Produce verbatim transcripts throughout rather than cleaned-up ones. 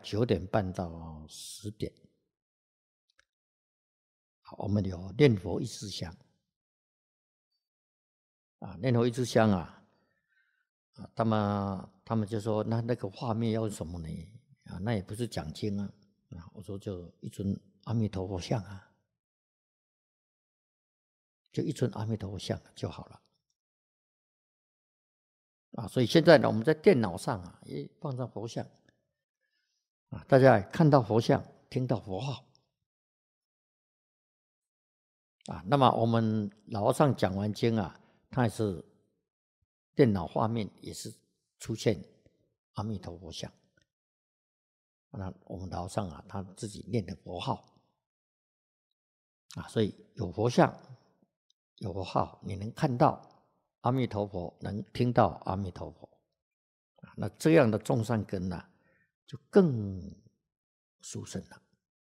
九点半到十点，我们有念佛一支香啊，念佛一支香啊，啊，他们他们就说那那个画面要什么呢？啊，那也不是讲经啊，啊，我说就一尊阿弥陀佛像啊，就一尊阿弥陀佛像就好了。啊，所以现在呢，我们在电脑上啊，也放上佛像啊，大家看到佛像，听到佛号啊。那么我们老和尚讲完经啊，他也是电脑画面也是出现阿弥陀佛像。那我们老和尚啊，他自己念的佛号啊，所以有佛像，有佛号，你能看到阿弥陀佛，能听到阿弥陀佛。那这样的种善根呢、啊，就更殊胜了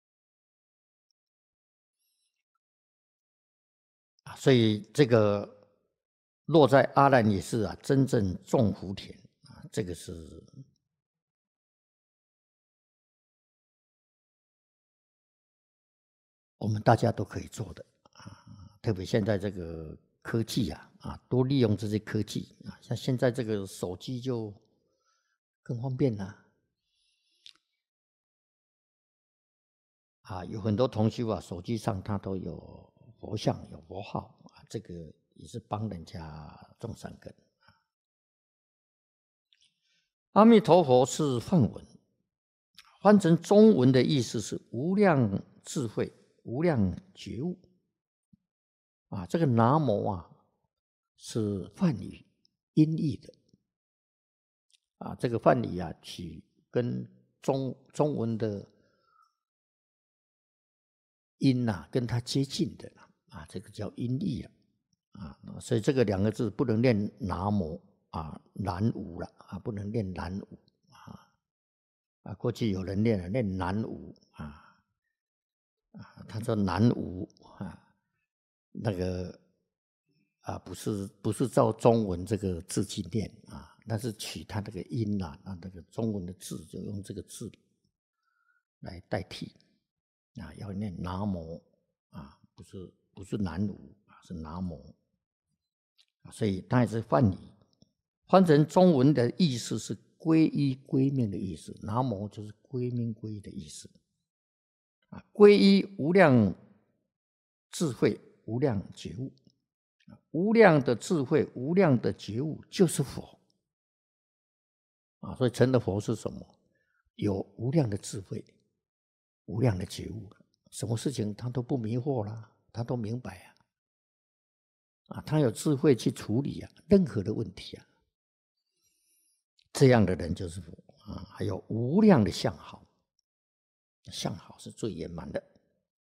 啊！所以这个落在阿难也是啊，真正种福田啊，这个是我们大家都可以做的啊。特别现在这个科技啊，啊，多利用这些科技啊，像现在这个手机就更方便了。啊，有很多同修啊，手机上他都有佛像、有佛号啊，这个也是帮人家种善根。阿弥陀佛是梵文，翻成中文的意思是无量智慧、无量觉悟。啊，这个南无啊是梵语音译的。啊，这个梵语啊取跟中中文的音呐、啊，跟它接近的啊，这个叫音译啊，啊，所以这个两个字不能念南无啊，南无了啊，不能念南无啊，啊，过去有人念了念南无啊，啊，他说南无啊，那个啊，不是不是照中文这个字去念啊，那是取它那个音呐、啊，那那个中文的字就用这个字来代替。啊，要念南无啊，不是不是南无啊，是南无啊，所以它也是梵语，翻成中文的意思是皈依归命的意思，南无就是归命归依的意思啊，皈依无量智慧、无量觉悟，无量的智慧、无量的觉悟就是佛啊，所以成了佛是什么？有无量的智慧。无量的觉悟，什么事情他都不迷惑了，他都明白啊，啊，他有智慧去处理啊，任何的问题啊，这样的人就是佛啊。还有无量的相好，相好是最圆满的。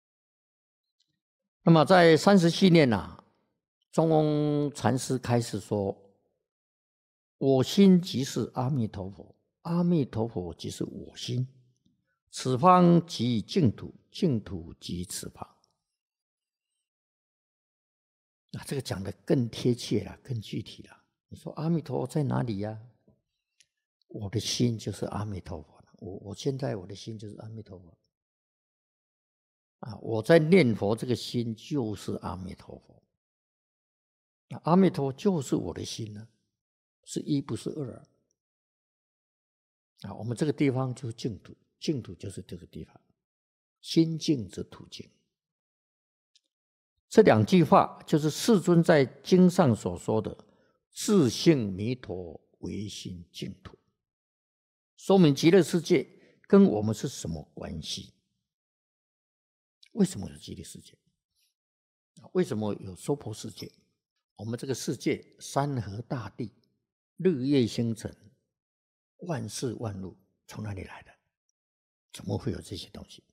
那么在三十七念啊，中翁禅师开始说：“我心即是阿弥陀佛，阿弥陀佛即是我心。”此方即净土，净土即此方。啊，这个讲得更贴切了，更具体了。你说阿弥陀佛在哪里呀、啊？我的心就是阿弥陀佛了。我我现在我的心就是阿弥陀佛。啊，我在念佛，这个心就是阿弥陀佛。阿弥陀佛就是我的心呢、啊，是一不是二。啊，我们这个地方就是净土。净土就是这个地方，心净则土净。这两句话就是世尊在经上所说的“自性弥陀唯心净土”，说明极乐世界跟我们是什么关系？为什么有极乐世界？为什么有娑婆世界？我们这个世界，山河大地、日月星辰、万事万物，从哪里来的？怎么会有这些东西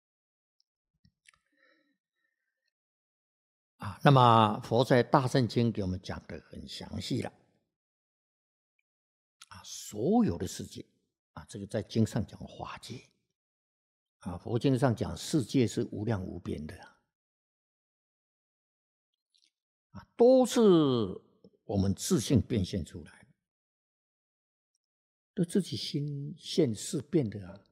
啊？那么佛在大乘经给我们讲得很详细了啊，所有的世界啊，这个在经上讲法界啊，佛经上讲世界是无量无边的啊，都是我们自性变现出来的，都自己心现事变的啊。